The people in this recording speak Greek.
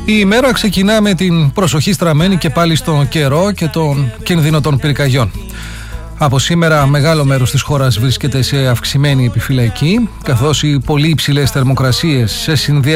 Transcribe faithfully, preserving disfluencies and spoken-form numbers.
Η ημέρα ξεκινά με την προσοχή στραμμένη και πάλι στον καιρό και τον κίνδυνο των πυρκαγιών. Από σήμερα μεγάλο μέρος της χώρας βρίσκεται σε αυξημένη επιφυλακή, καθώς οι πολύ υψηλές θερμοκρασίες σε συνδυασμό